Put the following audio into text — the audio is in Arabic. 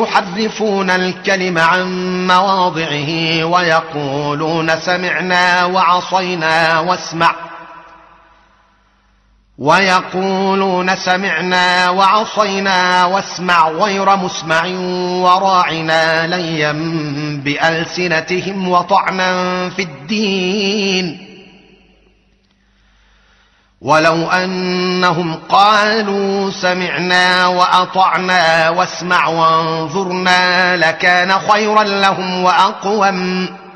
يحرفون الكلم عن مواضعه ويقولون سمعنا وعصينا واسمع غير مسمع وراعنا ليا بألسنتهم وطعنا في الدين. ولو أنهم قالوا سمعنا وأطعنا واسمع وانظرنا لكان خيرا لهم وأقوم،